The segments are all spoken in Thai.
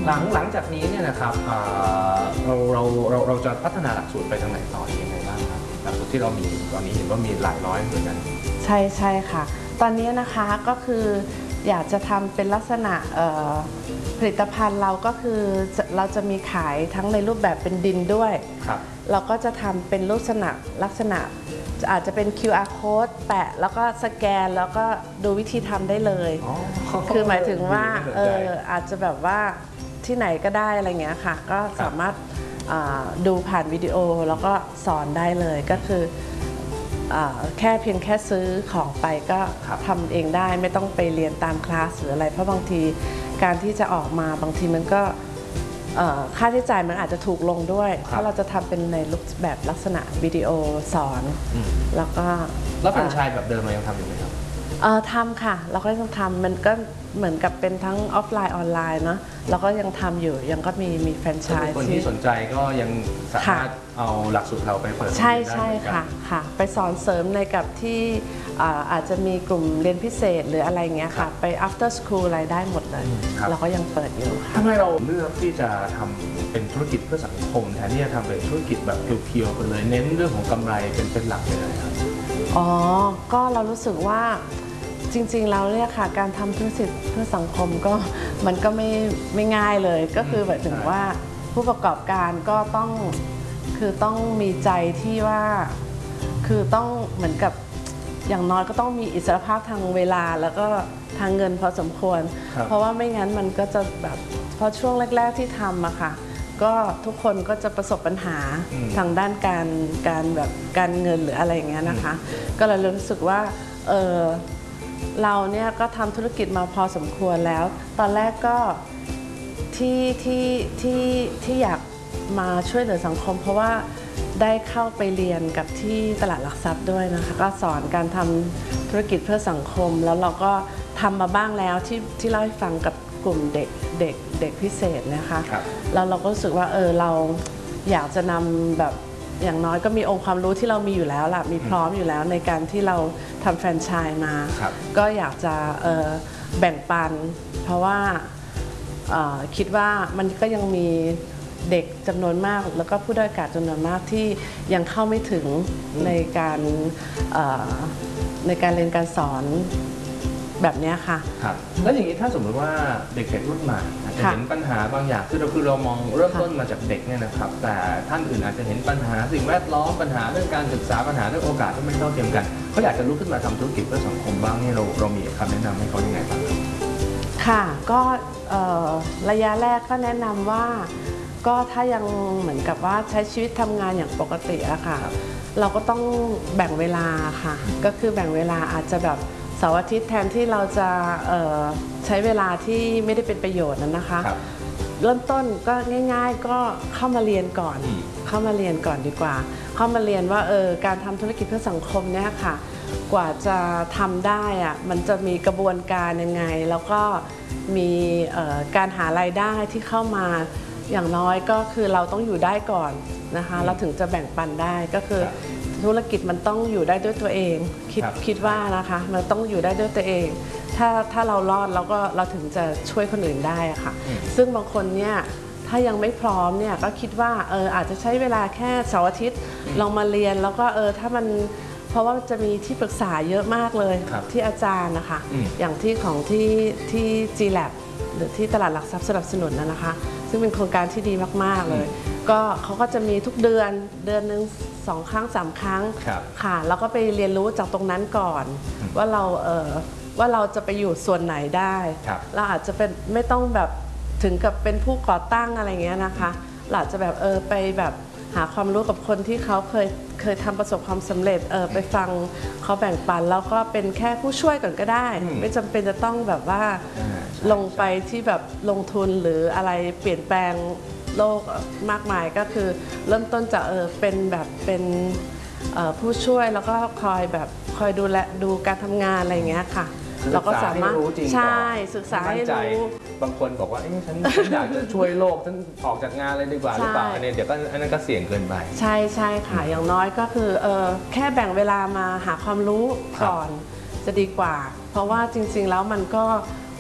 หลังจากนี้เนี่ยนะครับเราจะพัฒนาหลักสูตรไปทางไหนต่อยังไงบ้างครับหลักสูตรที่เรามีตอนนี้เห็นว่ามีหลายร้อยเหมือนกันใช่ค่ะตอนนี้นะคะก็คืออยากจะทำเป็นลักษณะผลิตภัณฑ์เราก็คือเราจะมีขายทั้งในรูปแบบเป็นดินด้วยเราก็จะทำเป็นลักษณะอาจจะเป็น QR code แปะแล้วก็สแกนแล้วก็ดูวิธีทำได้เลยคือหมายถึงว่าอาจจะแบบว่าที่ไหนก็ได้อะไรเงี้ยค่ะก็สามารถดูผ่านวิดีโอแล้วก็สอนได้เลยก็คือเพียงแค่ซื้อของไปก็ทำเองได้ไม่ต้องไปเรียนตามคลาสหรืออะไรเพราะบางทีการที่จะออกมาบางทีมันก็ค่าใช้จ่ายมันอาจจะถูกลงด้วยถ้าเราจะทำเป็นในรูปแบบลักษณะวิดีโอสอนแล้วแฟรนไชส์แบบเดิมเรายังทำอยู่ไหมครับทำค่ะเราก็ยังทำมันก็เหมือนกับเป็นทั้งออฟไลน์ออนไลน์เนาะเราก็ยังทำอยู่ยังก็มีแฟรนไชส์คนที่สนใจก็ยังสามารถเอาหลักสูตรเราไปเปิดใช่ค่ะไปสอนเสริมในกับที่อาจจะมีกลุ่มเรียนพิเศษหรืออะไรเงี้ยค่ะไป after school อะไรได้หมดเลยเราก็ยังเปิดอยู่ทำไมเราเลือกที่จะทำเป็นธุรกิจเพื่อสังคมแทนที่จะทำเป็นธุรกิจแบบเพียวๆไปเลยเน้นเรื่องของกำไรเป็นหลักเลยครับก็เรารู้สึกว่าจริงๆเราเนี่ยค่ะการทำธุรกิจเพื่อสังคมก็มันก็ไม่ง่ายเลยก็คือหมายถึงว่าผู้ประกอบการก็ต้องมีใจที่ว่าคือต้องเหมือนกับอย่างน้อยก็ต้องมีอิสรภาพทางเวลาแล้วก็ทางเงินพอสมควรเพราะว่าไม่งั้นมันก็จะแบบพอช่วงแรกๆที่ทำอะค่ะก็ทุกคนก็จะประสบปัญหาทางด้านการแบบการเงินหรืออะไรอย่างเงี้ยนะคะก็เลยรู้สึกว่าเราเนี่ยก็ทำธุรกิจมาพอสมควรแล้วตอนแรกก็ที่อยากมาช่วยเหลือสังคมเพราะว่าได้เข้าไปเรียนกับที่ตลาดหลักทรัพย์ด้วยนะคะก็สอนการทำธุรกิจเพื่อสังคมแล้วเราก็ทำมาบ้างแล้วที่เล่าให้ฟังกับกลุ่มเด็กพิเศษนะคะแล้วเราก็รู้สึกว่าเราอยากจะนำแบบอย่างน้อยก็มีองค์ความรู้ที่เรามีอยู่แล้วล่ะมีพร้อมอยู่แล้วในการที่เราทำแฟรนไชส์มาก็อยากจะแบ่งปันเพราะว่าคิดว่ามันก็ยังมีเด็กจำนวนมากแล้วก็ผู้ด้อยโอกาสจำนวนมากที่ยังเข้าไม่ถึงในการเรียนการสอนแบบนี้ค่ะแล้วอย่างนี้ถ้าสมมติว่าเด็กๆรุ่นใหม่อาจจะเห็นปัญหาบางอย่างคือเรามองเริ่มต้นมาจากเด็กเนี่ยนะครับแต่ท่านอื่นอาจจะเห็นปัญหาสิ่งแวดล้อมปัญหาเรื่องการศึกษาปัญหาเรื่องโอกาสที่ไม่เท่าเทียมกันเขาอยากจะลุกขึ้นมาทำธุรกิจเพื่อสังคมบ้างนี่เรามีคำแนะนำให้เขายังไงบ้างค่ะก็ระยะแรกก็แนะนำว่าก็ถ้ายังเหมือนกับว่าใช้ชีวิตทำงานอย่างปกติอะค่ะเราก็ต้องแบ่งเวลาค่ะก็คือแบ่งเวลาอาจจะแบบเสาร์อาทิตย์แทนที่เราจะใช้เวลาที่ไม่ได้เป็นประโยชน์นะคะเริ่มต้นก็ง่ายๆก็เข้ามาเรียนก่อนดีกว่าเข้ามาเรียนว่าการทำธุรกิจเพื่อสังคมเนี่ยค่ะกว่าจะทำได้อะมันจะมีกระบวนการยังไงแล้วก็มีการหารายได้ที่เข้ามาอย่างน้อยก็คือเราต้องอยู่ได้ก่อนนะคะเราถึงจะแบ่งปันได้ก็คือธุรกิจมันต้องอยู่ได้ด้วยตัวเองคิดว่านะคะมันต้องอยู่ได้ด้วยตัวเองถ้าเรารอดเราถึงจะช่วยคนอื่นได้ค่ะซึ่งบางคนเนี่ยถ้ายังไม่พร้อมเนี่ยก็คิดว่าอาจจะใช้เวลาแค่เสาร์อาทิตย์ลองมาเรียนแล้วก็ถ้ามันเพราะว่าจะมีที่ปรึกษาเยอะมากเลยที่อาจารย์นะคะอย่างที่ของที่ G-Lab หรือที่ตลาดหลักทรัพย์สนับสนุนนะคะซึ่งเป็นโครงการที่ดีมากๆเลยก็เขาก็จะมีทุกเดือนหนึ่ง2 ครั้ง 3 ครั้งค่ะแล้วก็ไปเรียนรู้จากตรงนั้นก่อนว่าเราจะไปอยู่ส่วนไหนได้เราอาจจะเป็นไม่ต้องแบบถึงกับเป็นผู้ก่อตั้งอะไรเงี้ยนะคะเราอาจจะแบบไปแบบหาความรู้กับคนที่เขาเคยทำประสบความสำเร็จไปฟังเขาแบ่งปันแล้วก็เป็นแค่ผู้ช่วยก่อนก็ได้ไม่จำเป็นจะต้องแบบว่าลงไปที่แบบลงทุนหรืออะไรเปลี่ยนแปลงโลกมากมายก็คือเริ่มต้นจากเป็นแบบเป็นผู้ช่วยแล้วก็คอยดูการทำงานอะไรอย่างเงี้ยค่ะเราก็สามารถใช่ศึกษาให้รู้บางคนบอกว่าฉันอยากจะช่วยโลกฉันออกจากงานเลยดีกว่าหรือเปล่าอันนี้เดี๋ยวก็อันนั้นก็เสี่ยงเกินไปใช่ค่ะอย่างน้อยก็คือแค่แบ่งเวลามาหาความรู้ก่อนจะดีกว่าเพราะว่าจริงๆแล้วมันก็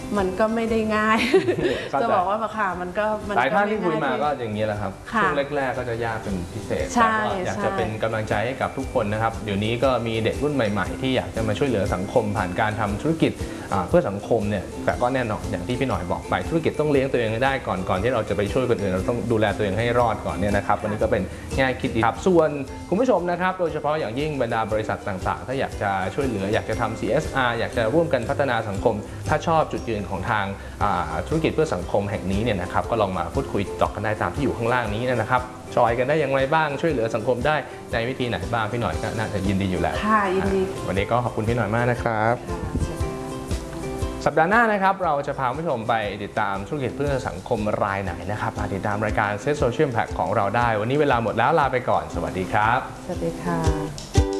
มันก็ไม่ได้ง่ายเข้าใจจะบอกว่าค่ะมันก็หลายท่านที่ไคุยมาก็อย่างนี้แหละครับค่ะช่วงแรกๆก็จะยากเป็นพิเศษใช่แต่ก็อยากใช่จะเป็นกำลังใจให้กับทุกคนนะครับเดี๋ยวนี้ก็มีเด็กรุ่นใหม่ๆที่อยากจะมาช่วยเหลือสังคมผ่านการทำธุรกิจเพื่อสังคมเนี่ยแต่ก็แน่นอนอย่างที่พี่หน่อยบอกไปธุรกิจต้องเลี้ยงตัวเองให้ได้ก่อนที่เราจะไปช่วยคนอื่นเราต้องดูแลตัวเองให้รอดก่อนเนี่ยนะครับวันนี้ก็เป็นแง่คิดดีครับส่วนคุณผู้ชมนะครับโดยเฉพาะอย่างยิ่งบรรดาบริษัทต่างๆถ้าอยากจะช่วยเหลืออยากจะทำ CSR อยากจะร่วมกันพัฒนาสังคม ถ้าชอบจุดยืนของทางธุรกิจเพื่อสังคมแห่งนี้เนี่ยนะครับก็ลองมาพูดคุยต่อกันได้ตามที่อยู่ข้างล่างนี้นะครับจอยกันได้อย่างไรบ้างช่วยเหลือสังคมได้ในวิธีไหนบ้างพี่หน่อยก็น่าจะยินดีอยู่แล้วค่ะยินดีวันนี้ก็ขอบคุณพี่หน่อยมากนะครับค่ะสัปดาห์หน้านะครับเราจะพาคุณผู้ชมไปติดตามธุรกิจเพื่อสังคมรายไหนนะครับมาติดตามรายการ Set Social Impact ของเราได้วันนี้เวลาหมดแล้วลาไปก่อนสวัสดีครับสวัสดีค่ะ